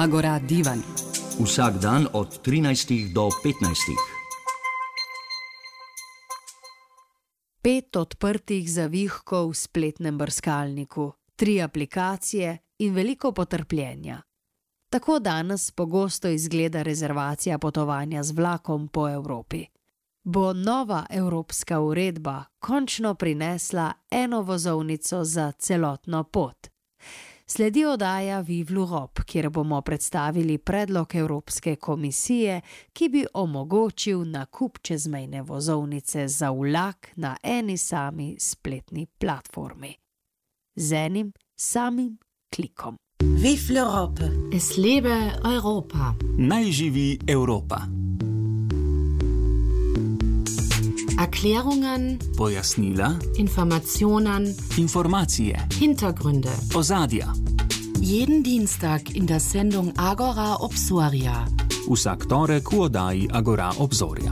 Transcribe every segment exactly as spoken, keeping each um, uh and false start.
Agora Divan. Vsak dan od trinajstih do petnajstih. Pet odprtih zavihkov v spletnem brskalniku, tri aplikacije in veliko potrpljenja. Tako danes pogosto izgleda rezervacija potovanja z vlakom po Evropi. Bo nova evropska uredba končno prinesla eno vozovnico za celotno pot? Sledi oddaja Vive l'Europe, kjer bomo predstavili predlog Evropske komisije, ki bi omogočil nakup čezmejne vozovnice za vlak na eni sami spletni platformi. Z enim samim klikom. Vive l'Europe. Es lebe Europa. Naj živi Evropa. Erklärungen, Pojasnila, Informationen, Informacije, Hintergründe, ozadja. Jeden Dienstag in der Sendung Agora Obsoria. Vsak torek v oddaji Agora Obzorja.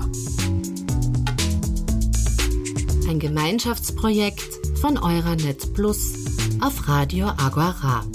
Ein Gemeinschaftsprojekt von Euranet Plus auf Radio Agora.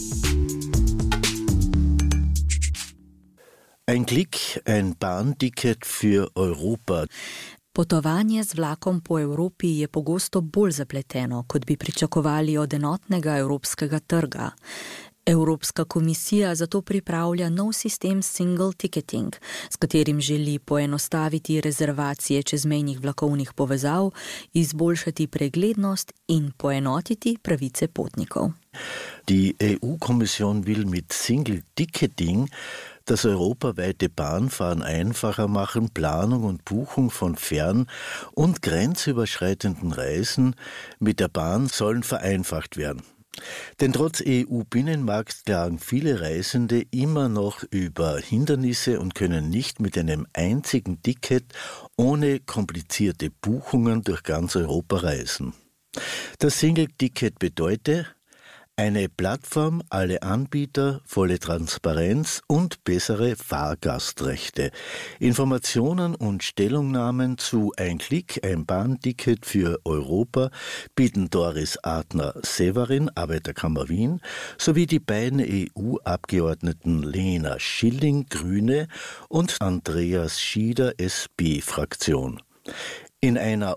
Ein Klick, ein Bahnticket für Europa. Potovanje z vlakom po Evropi je pogosto bolj zapleteno, kot bi pričakovali od enotnega evropskega trga. Evropska komisija zato pripravlja nov sistem single ticketing, s katerim želi poenostaviti rezervacije čezmejnih vlakovnih povezav, izboljšati preglednost in poenotiti pravice potnikov. Die E U-Kommission will mit Single Ticketing das europaweite Bahnfahren einfacher machen, Planung und Buchung von fern- und grenzüberschreitenden Reisen mit der Bahn sollen vereinfacht werden. Denn trotz E U-Binnenmarkt klagen viele Reisende immer noch über Hindernisse und können nicht mit einem einzigen Ticket ohne komplizierte Buchungen durch ganz Europa reisen. Das Single-Ticket bedeutet eine Plattform, alle Anbieter, volle Transparenz und bessere Fahrgastrechte. Informationen und Stellungnahmen zu Ein Klick, ein Bahnticket für Europa bieten Doris Adner-Severin, Arbeiterkammer Wien, sowie die beiden E U-Abgeordneten Lena Schilling, Grüne, und Andreas Schieder, S P-Fraktion. In einer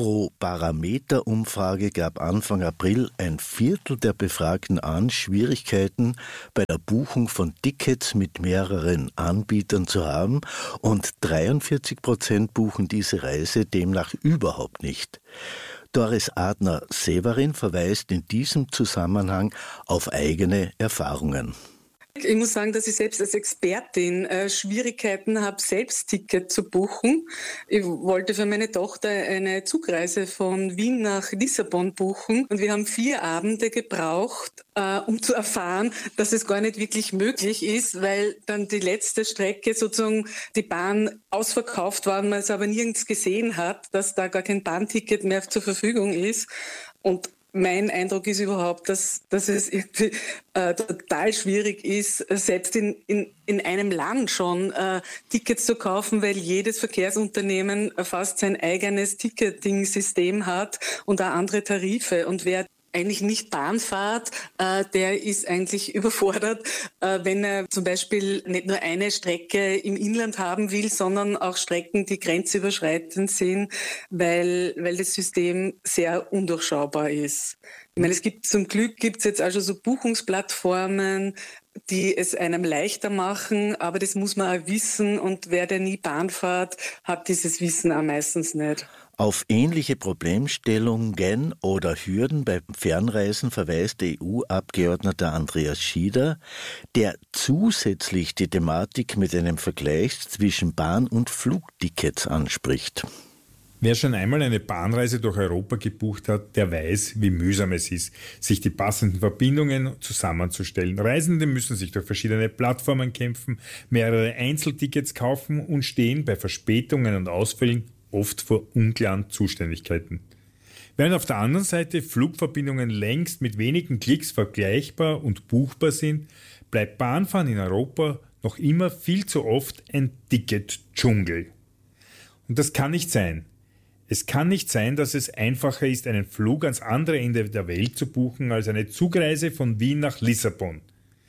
Eurobarometer-Umfrage gab Anfang April ein Viertel der Befragten an, Schwierigkeiten bei der Buchung von Tickets mit mehreren Anbietern zu haben, und dreiundvierzig Prozent buchen diese Reise demnach überhaupt nicht. Doris Adner-Severin verweist in diesem Zusammenhang auf eigene Erfahrungen. Ich muss sagen, dass ich selbst als Expertin äh, Schwierigkeiten habe, selbst Ticket zu buchen. Ich wollte für meine Tochter eine Zugreise von Wien nach Lissabon buchen und wir haben vier Abende gebraucht, äh, um zu erfahren, dass es gar nicht wirklich möglich ist, weil dann die letzte Strecke sozusagen die Bahn ausverkauft war, man es aber nirgends gesehen hat, dass da gar kein Bahnticket mehr zur Verfügung ist. Und mein Eindruck ist überhaupt, dass, dass es irgendwie äh, total schwierig ist, selbst in, in, in einem Land schon äh, Tickets zu kaufen, weil jedes Verkehrsunternehmen fast sein eigenes Ticketing-System hat und auch andere Tarife. Und wer eigentlich nicht Bahn fährt, äh, der ist eigentlich überfordert, äh, wenn er zum Beispiel nicht nur eine Strecke im Inland haben will, sondern auch Strecken, die grenzüberschreitend sind, weil, weil das System sehr undurchschaubar ist. Ich meine, es gibt zum Glück gibt's jetzt also so Buchungsplattformen, die es einem leichter machen, aber das muss man auch wissen, und wer, der nie Bahn fährt, hat dieses Wissen auch meistens nicht. Auf ähnliche Problemstellungen oder Hürden beim Fernreisen verweist der E U-Abgeordnete Andreas Schieder, der zusätzlich die Thematik mit einem Vergleich zwischen Bahn- und Flugtickets anspricht. Wer schon einmal eine Bahnreise durch Europa gebucht hat, der weiß, wie mühsam es ist, sich die passenden Verbindungen zusammenzustellen. Reisende müssen sich durch verschiedene Plattformen kämpfen, mehrere Einzeltickets kaufen und stehen bei Verspätungen und Ausfällen oft vor unklaren Zuständigkeiten. Während auf der anderen Seite Flugverbindungen längst mit wenigen Klicks vergleichbar und buchbar sind, bleibt Bahnfahren in Europa noch immer viel zu oft ein Ticket-Dschungel. Und das kann nicht sein. Es kann nicht sein, dass es einfacher ist, einen Flug ans andere Ende der Welt zu buchen, als eine Zugreise von Wien nach Lissabon.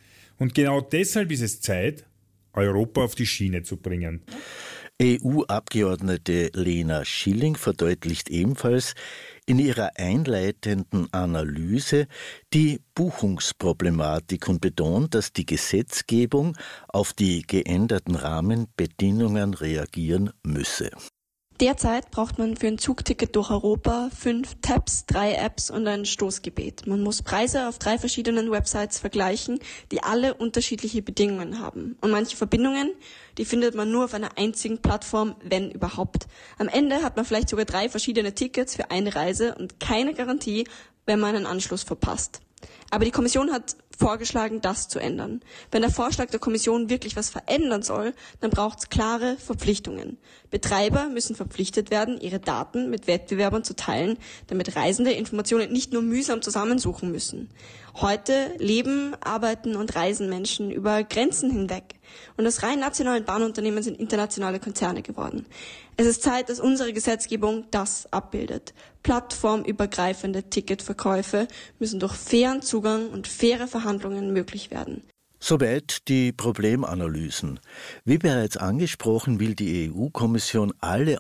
Und genau deshalb ist es Zeit, Europa auf die Schiene zu bringen. E U-Abgeordnete Lena Schilling verdeutlicht ebenfalls in ihrer einleitenden Analyse die Buchungsproblematik und betont, dass die Gesetzgebung auf die geänderten Rahmenbedingungen reagieren müsse. Derzeit braucht man für ein Zugticket durch Europa fünf Tabs, drei Apps und ein Stoßgebet. Man muss Preise auf drei verschiedenen Websites vergleichen, die alle unterschiedliche Bedingungen haben. Und manche Verbindungen, die findet man nur auf einer einzigen Plattform, wenn überhaupt. Am Ende hat man vielleicht sogar drei verschiedene Tickets für eine Reise und keine Garantie, wenn man einen Anschluss verpasst. Aber die Kommission hat vorgeschlagen, das zu ändern. Wenn der Vorschlag der Kommission wirklich was verändern soll, dann braucht es klare Verpflichtungen. Betreiber müssen verpflichtet werden, ihre Daten mit Wettbewerbern zu teilen, damit Reisende Informationen nicht nur mühsam zusammensuchen müssen. Heute leben, arbeiten und reisen Menschen über Grenzen hinweg. Und aus rein nationalen Bahnunternehmen sind internationale Konzerne geworden. Es ist Zeit, dass unsere Gesetzgebung das abbildet. Plattformübergreifende Ticketverkäufe müssen durch fairen Zugang und faire Verhandlungen möglich werden. Soweit die Problemanalysen. Wie bereits angesprochen, will die E U-Kommission alle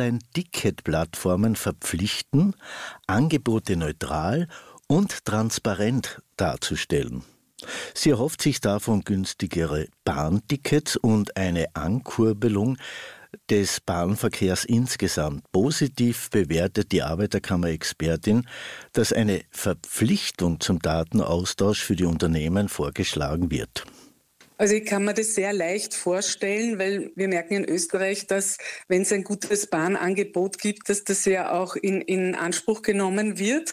Online-Ticket-Plattformen verpflichten, Angebote neutral und transparent darzustellen. Sie erhofft sich davon günstigere Bahntickets und eine Ankurbelung des Bahnverkehrs insgesamt. Positiv bewertet die Arbeiterkammer-Expertin, dass eine Verpflichtung zum Datenaustausch für die Unternehmen vorgeschlagen wird. Also ich kann mir das sehr leicht vorstellen, weil wir merken in Österreich, dass wenn es ein gutes Bahnangebot gibt, dass das ja auch in, in Anspruch genommen wird.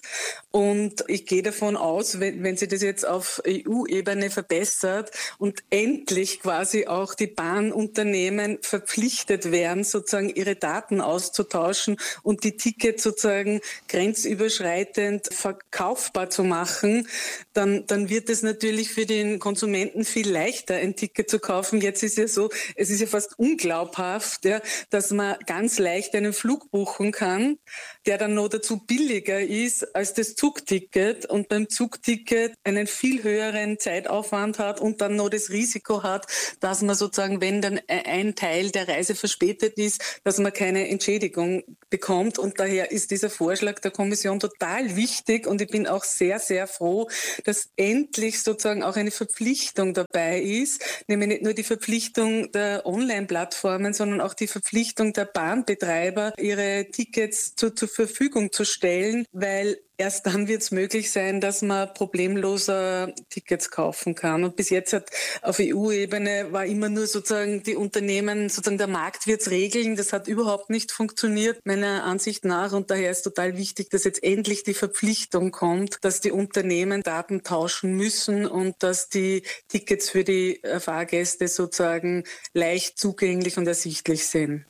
Und ich gehe davon aus, wenn, wenn sich das jetzt auf E U-Ebene verbessert und endlich quasi auch die Bahnunternehmen verpflichtet werden, sozusagen ihre Daten auszutauschen und die Tickets sozusagen grenzüberschreitend verkaufbar zu machen, dann, dann wird es natürlich für den Konsumenten viel leichter, ein Ticket zu kaufen. Jetzt ist ja so, es ist ja fast unglaubhaft, ja, dass man ganz leicht einen Flug buchen kann, der dann noch dazu billiger ist als das Zugticket und beim Zugticket einen viel höheren Zeitaufwand hat und dann noch das Risiko hat, dass man sozusagen, wenn dann ein Teil der Reise verspätet ist, dass man keine Entschädigung bekommt. Und daher ist dieser Vorschlag der Kommission total wichtig und ich bin auch sehr, sehr froh, dass endlich sozusagen auch eine Verpflichtung dabei ist, nämlich nicht nur die Verpflichtung der Online-Plattformen, sondern auch die Verpflichtung der Bahnbetreiber, ihre Tickets zu, zur Verfügung zu stellen, weil erst dann wird es möglich sein, dass man problemloser Tickets kaufen kann. Und bis jetzt hat auf E U-Ebene war immer nur sozusagen die Unternehmen, sozusagen der Markt wird es regeln. Das hat überhaupt nicht funktioniert, meiner Ansicht nach. Und daher ist total wichtig, dass jetzt endlich die Verpflichtung kommt, dass die Unternehmen Daten tauschen müssen und dass die Tickets für die Fahrgäste sozusagen leicht zugänglich und ersichtlich sind.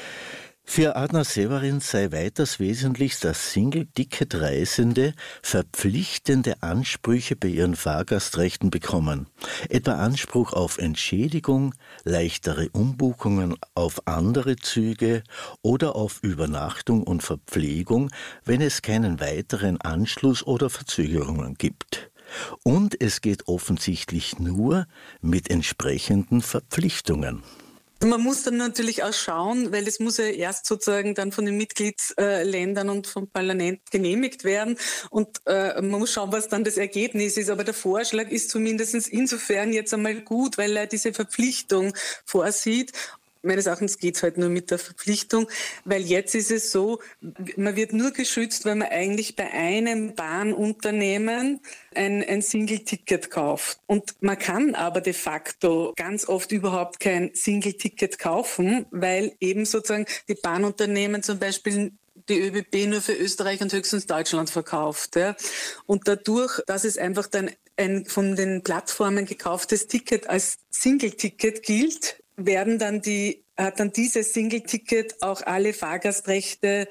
Für Adna Severin sei weiters wesentlich, dass Single-Ticket-Reisende verpflichtende Ansprüche bei ihren Fahrgastrechten bekommen. Etwa Anspruch auf Entschädigung, leichtere Umbuchungen auf andere Züge oder auf Übernachtung und Verpflegung, wenn es keinen weiteren Anschluss oder Verzögerungen gibt. Und es geht offensichtlich nur mit entsprechenden Verpflichtungen. Man muss dann natürlich auch schauen, weil es muss ja erst sozusagen dann von den Mitgliedsländern und vom Parlament genehmigt werden und äh, man muss schauen, was dann das Ergebnis ist. Aber der Vorschlag ist zumindest insofern jetzt einmal gut, weil er diese Verpflichtung vorsieht. Meines Erachtens geht es halt nur mit der Verpflichtung, weil jetzt ist es so, man wird nur geschützt, wenn man eigentlich bei einem Bahnunternehmen ein, ein Single-Ticket kauft. Und man kann aber de facto ganz oft überhaupt kein Single-Ticket kaufen, weil eben sozusagen die Bahnunternehmen zum Beispiel die ÖBB nur für Österreich und höchstens Deutschland verkauft. Ja. Und dadurch, dass es einfach dann ein von den Plattformen gekauftes Ticket als Single-Ticket gilt, werden dann die, hat dann dieses Single-Ticket auch alle Fahrgastrechte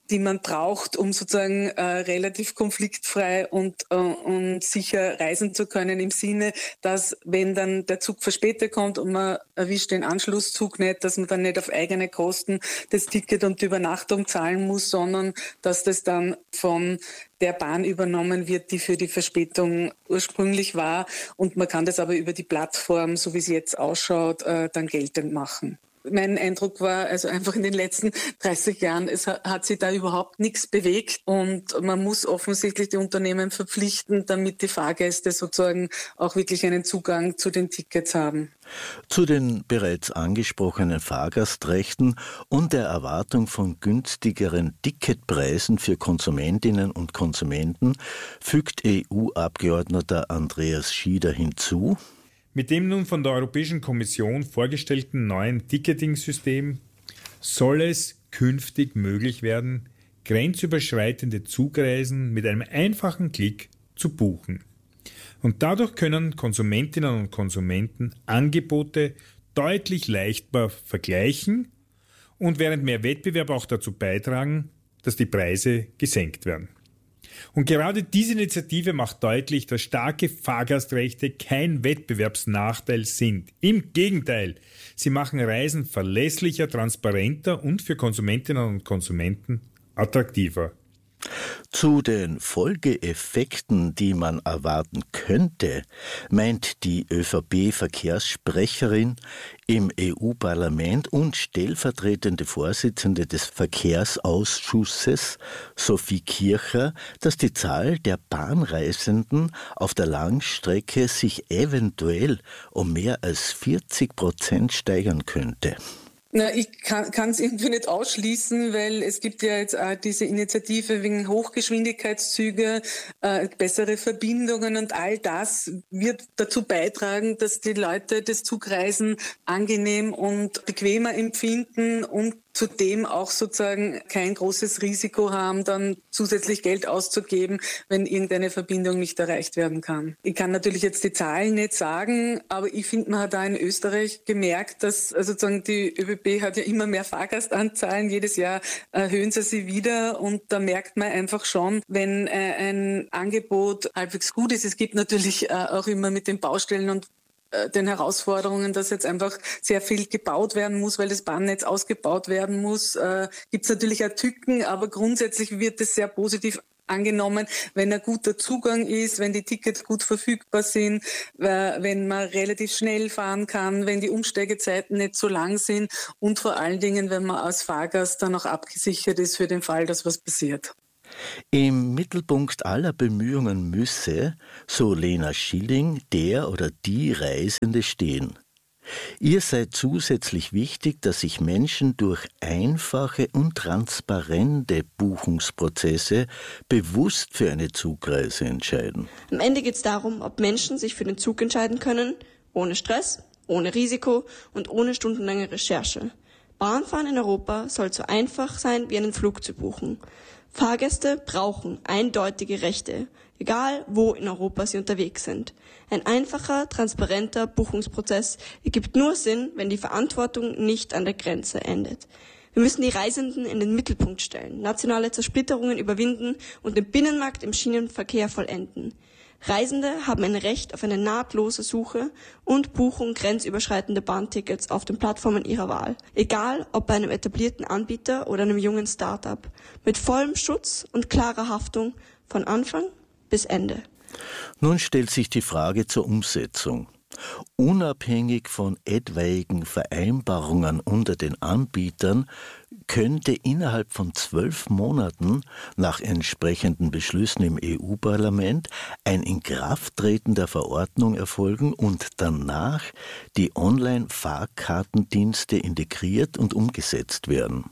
die man braucht, um sozusagen äh, relativ konfliktfrei und, äh, und sicher reisen zu können, im Sinne, dass wenn dann der Zug verspätet kommt und man erwischt den Anschlusszug nicht, dass man dann nicht auf eigene Kosten das Ticket und die Übernachtung zahlen muss, sondern dass das dann von der Bahn übernommen wird, die für die Verspätung ursprünglich war. Und man kann das aber über die Plattform, so wie es jetzt ausschaut, äh, dann geltend machen. Mein Eindruck war, also einfach in den letzten dreißig Jahren, es hat sich da überhaupt nichts bewegt und man muss offensichtlich die Unternehmen verpflichten, damit die Fahrgäste sozusagen auch wirklich einen Zugang zu den Tickets haben. Zu den bereits angesprochenen Fahrgastrechten und der Erwartung von günstigeren Ticketpreisen für Konsumentinnen und Konsumenten fügt E U-Abgeordneter Andreas Schieder hinzu: Mit dem nun von der Europäischen Kommission vorgestellten neuen Ticketing-System soll es künftig möglich werden, grenzüberschreitende Zugreisen mit einem einfachen Klick zu buchen. Und dadurch können Konsumentinnen und Konsumenten Angebote deutlich leichter vergleichen und während mehr Wettbewerb auch dazu beitragen, dass die Preise gesenkt werden. Und gerade diese Initiative macht deutlich, dass starke Fahrgastrechte kein Wettbewerbsnachteil sind. Im Gegenteil, sie machen Reisen verlässlicher, transparenter und für Konsumentinnen und Konsumenten attraktiver. Zu den Folgeeffekten, die man erwarten könnte, meint die ÖVP-Verkehrssprecherin im E U-Parlament und stellvertretende Vorsitzende des Verkehrsausschusses, Sophie Kircher, dass die Zahl der Bahnreisenden auf der Langstrecke sich eventuell um mehr als vierzig Prozent steigern könnte. Na, ich kann es irgendwie nicht ausschließen, weil es gibt ja jetzt auch diese Initiative wegen Hochgeschwindigkeitszüge, äh, bessere Verbindungen und all das wird dazu beitragen, dass die Leute das Zugreisen angenehm und bequemer empfinden und zudem auch sozusagen kein großes Risiko haben, dann zusätzlich Geld auszugeben, wenn irgendeine Verbindung nicht erreicht werden kann. Ich kann natürlich jetzt die Zahlen nicht sagen, aber ich finde, man hat da in Österreich gemerkt, dass also sozusagen die ÖBB hat ja immer mehr Fahrgastanzahlen, jedes Jahr erhöhen sie sie wieder und da merkt man einfach schon, wenn äh, ein Angebot halbwegs gut ist. Es gibt natürlich äh, auch immer mit den Baustellen und den Herausforderungen, dass jetzt einfach sehr viel gebaut werden muss, weil das Bahnnetz ausgebaut werden muss, äh, gibt es natürlich auch Tücken, aber grundsätzlich wird es sehr positiv angenommen, wenn ein guter Zugang ist, wenn die Tickets gut verfügbar sind, äh, wenn man relativ schnell fahren kann, wenn die Umsteigezeiten nicht so lang sind und vor allen Dingen, wenn man als Fahrgast dann auch abgesichert ist für den Fall, dass was passiert. Im Mittelpunkt aller Bemühungen müsse, so Lena Schilling, der oder die Reisende stehen. Ihr sei zusätzlich wichtig, dass sich Menschen durch einfache und transparente Buchungsprozesse bewusst für eine Zugreise entscheiden. Am Ende geht es darum, ob Menschen sich für den Zug entscheiden können, ohne Stress, ohne Risiko und ohne stundenlange Recherche. Bahnfahren in Europa soll so einfach sein, wie einen Flug zu buchen. Fahrgäste brauchen eindeutige Rechte, egal wo in Europa sie unterwegs sind. Ein einfacher, transparenter Buchungsprozess ergibt nur Sinn, wenn die Verantwortung nicht an der Grenze endet. Wir müssen die Reisenden in den Mittelpunkt stellen, nationale Zersplitterungen überwinden und den Binnenmarkt im Schienenverkehr vollenden. Reisende haben ein Recht auf eine nahtlose Suche und Buchung grenzüberschreitender Bahntickets auf den Plattformen ihrer Wahl. Egal ob bei einem etablierten Anbieter oder einem jungen Start-up. Mit vollem Schutz und klarer Haftung von Anfang bis Ende. Nun stellt sich die Frage zur Umsetzung. Unabhängig von etwaigen Vereinbarungen unter den Anbietern könnte innerhalb von zwölf Monaten nach entsprechenden Beschlüssen im E U-Parlament ein Inkrafttreten der Verordnung erfolgen und danach die Online-Fahrkartendienste integriert und umgesetzt werden.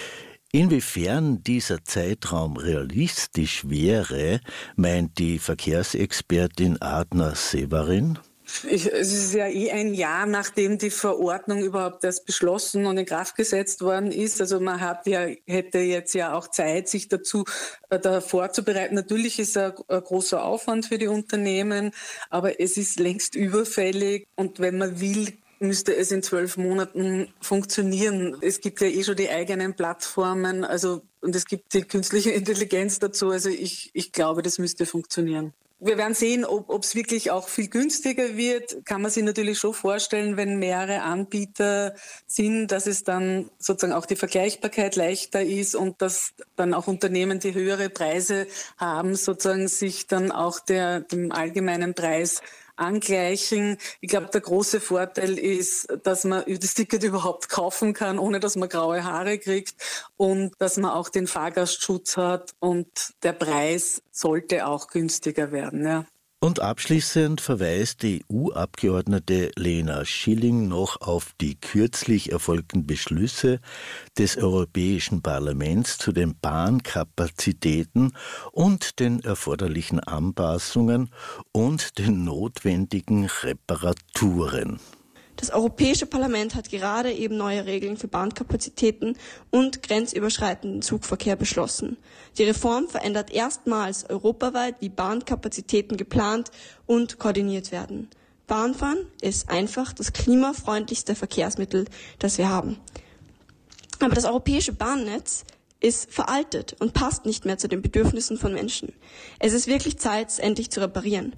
Inwiefern dieser Zeitraum realistisch wäre, meint die Verkehrsexpertin Adna Severin. Ich, es ist ja eh ein Jahr, nachdem die Verordnung überhaupt erst beschlossen und in Kraft gesetzt worden ist. Also man hat ja, hätte jetzt ja auch Zeit, sich dazu äh, da vorzubereiten. Natürlich ist ein, ein großer Aufwand für die Unternehmen, aber es ist längst überfällig. Und wenn man will, müsste es in zwölf Monaten funktionieren. Es gibt ja eh schon die eigenen Plattformen, also und es gibt die künstliche Intelligenz dazu. Also ich, ich glaube, das müsste funktionieren. Wir werden sehen, ob es wirklich auch viel günstiger wird. Kann man sich natürlich schon vorstellen, wenn mehrere Anbieter sind, dass es dann sozusagen auch die Vergleichbarkeit leichter ist und dass dann auch Unternehmen, die höhere Preise haben, sozusagen sich dann auch der, dem allgemeinen Preis angleichen. Ich glaube, der große Vorteil ist, dass man das Ticket überhaupt kaufen kann, ohne dass man graue Haare kriegt und dass man auch den Fahrgastschutz hat und der Preis sollte auch günstiger werden. Ja. Und abschließend verweist die E U-Abgeordnete Lena Schilling noch auf die kürzlich erfolgten Beschlüsse des Europäischen Parlaments zu den Bahnkapazitäten und den erforderlichen Anpassungen und den notwendigen Reparaturen. Das Europäische Parlament hat gerade eben neue Regeln für Bahnkapazitäten und grenzüberschreitenden Zugverkehr beschlossen. Die Reform verändert erstmals europaweit, wie Bahnkapazitäten geplant und koordiniert werden. Bahnfahren ist einfach das klimafreundlichste Verkehrsmittel, das wir haben. Aber das europäische Bahnnetz ist veraltet und passt nicht mehr zu den Bedürfnissen von Menschen. Es ist wirklich Zeit, es endlich zu reparieren.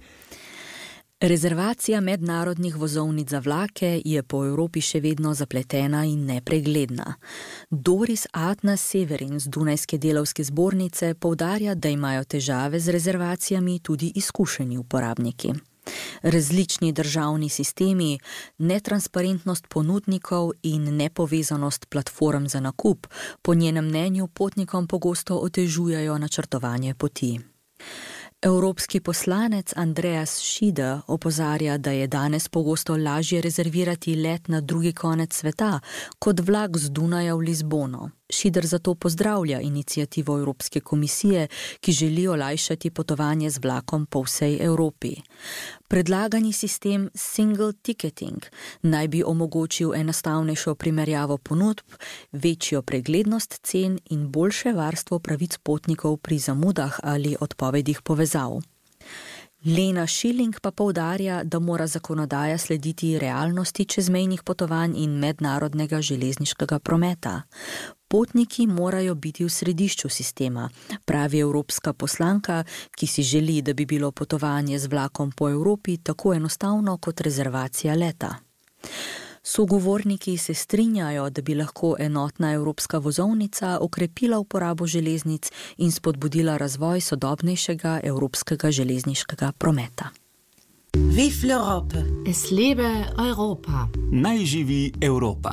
Rezervacija mednarodnih vozovnic za vlake je po Evropi še vedno zapletena in nepregledna. Doris Atnas-Severin z Dunajske delavske zbornice poudarja, da imajo težave z rezervacijami tudi izkušeni uporabniki. Različni državni sistemi, netransparentnost ponudnikov in nepovezanost platform za nakup po njenem mnenju potnikom pogosto otežujejo načrtovanje poti. Evropski poslanec Andreas Schieder opozarja, da je danes pogosto lažje rezervirati let na drugi konec sveta kot vlak z Dunaja v Lizbono. Schieder zato pozdravlja iniciativo Evropske komisije, ki želi olajšati potovanje z vlakom po vsej Evropi. Predlagani sistem single ticketing naj bi omogočil enostavnejšo primerjavo ponudb, večjo preglednost cen in boljše varstvo pravic potnikov pri zamudah ali odpovedih povezav. Lena Schilling pa poudarja, da mora zakonodaja slediti realnosti čezmejnih potovanj in mednarodnega železniškega prometa. Potniki morajo biti v središču sistema, pravi evropska poslanka, ki si želi, da bi bilo potovanje z vlakom po Evropi tako enostavno kot rezervacija leta. Sogovorniki se strinjajo, da bi lahko enotna evropska vozovnica okrepila uporabo železnic in spodbudila razvoj sodobnejšega evropskega železniškega prometa. Vive l'Europe! Es lebe Europa! Naj živi Evropa!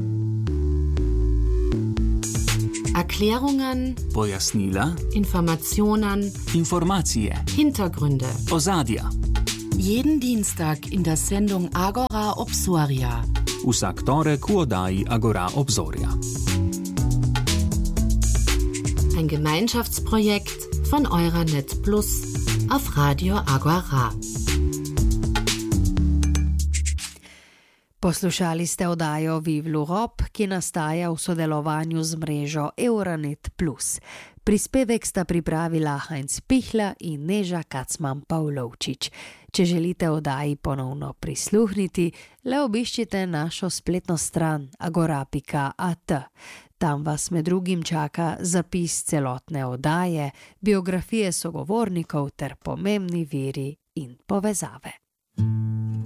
Erklärungen, Pojasnila, Informationen, Informacije, Hintergründe, ozadja. Jeden Dienstag in der Sendung Agora Obsoria. Vsak torek v oddaji Agora Obzorja. Ein Gemeinschaftsprojekt von Euranet Plus auf Radio Agora. Poslušali ste oddajo Vive l'Europe, ki nastaja v sodelovanju z mrežo Euranet Plus. Prispevek sta pripravila Heinz Pihla in Neža Kacman-Pavlovčič. Če želite oddaji ponovno prisluhniti, le obiščite našo spletno stran agora pika at. Tam vas med drugim čaka zapis celotne oddaje, biografije sogovornikov ter pomembni viri in povezave.